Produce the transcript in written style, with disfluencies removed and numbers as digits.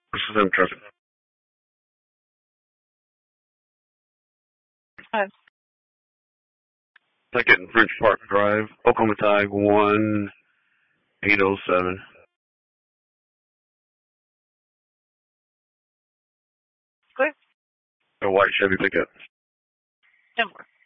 This is M traffic. Hi. Ticket in French Park Drive, Oklahoma Tag 1807. Clear. A white Chevy pickup. 10-4.